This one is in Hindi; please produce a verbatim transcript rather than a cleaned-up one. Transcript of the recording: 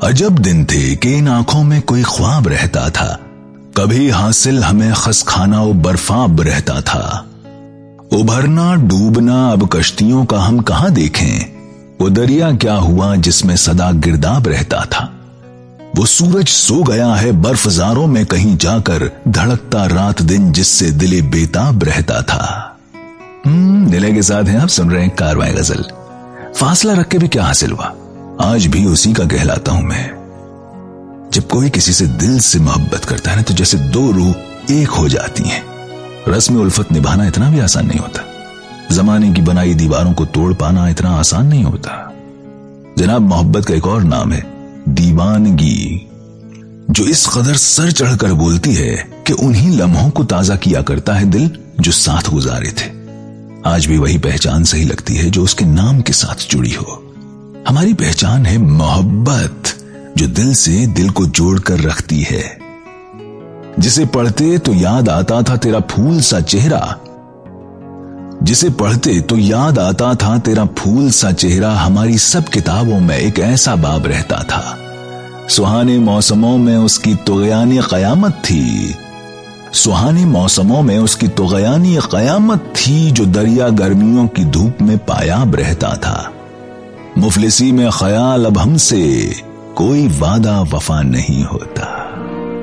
अजब दिन थे कि इन आंखों में कोई ख्वाब रहता था। कभी हासिल हमें खसखाना और बर्फाब रहता था। उभरना डूबना अब कश्तियों का हम कहां देखें। वो दरिया क्या हुआ जिसमें सदा गिरदाब रहता था। वो सूरज सो गया है बर्फजारों में कहीं जाकर, धड़कता रात दिन जिससे दिले बेताब रहता था। हम्म दिले के साथ हैं आप सुन रहे हैं कारवां गजल। फासला रख के भी क्या हासिल हुआ, आज भी उसी का कहलाता हूं मैं। जब कोई किसी से दिल से मोहब्बत करता है ना, तो जैसे दो रूह एक हो जाती हैं। रस्म उल्फत निभाना इतना भी आसान नहीं होता। जमाने की बनाई दीवारों को तोड़ पाना इतना आसान नहीं होता। जनाब, मोहब्बत का एक और नाम है दीवानगी, जो इस कदर सर चढ़कर बोलती है कि उन्हीं लम्हों को ताजा किया करता है दिल जो साथ गुजारे थे। आज भी वही पहचान सही लगती है जो उसके नाम के साथ जुड़ी हो। हमारी पहचान है मोहब्बत, जो दिल से दिल को जोड़कर रखती है। जिसे पढ़ते तो याद आता था तेरा फूल सा चेहरा, जिसे पढ़ते तो याद आता था तेरा फूल सा चेहरा। हमारी सब किताबों में एक ऐसा बाब रहता था। सुहाने मौसमों में उसकी तुग़यानी क़यामत थी, सुहाने मौसमों में उसकी तुग़यानी क़यामत थी, जो दरिया गर्मियों की धूप में पायाब रहता था। मुफलिसी में ख्याल अब हमसे कोई वादा वफा नहीं होता।